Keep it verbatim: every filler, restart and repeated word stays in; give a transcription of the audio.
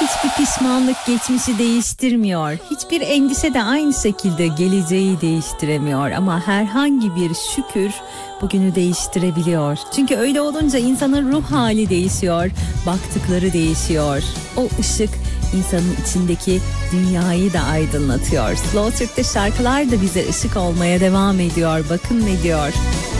Hiçbir pişmanlık geçmişi değiştirmiyor. Hiçbir endişe de aynı şekilde geleceği değiştiremiyor. Ama herhangi bir şükür bugünü değiştirebiliyor. Çünkü öyle olunca insanın ruh hali değişiyor. Baktıkları değişiyor. O ışık insanın içindeki dünyayı da aydınlatıyor. Slow Türk'te şarkılar da bize ışık olmaya devam ediyor. Bakın ne diyor.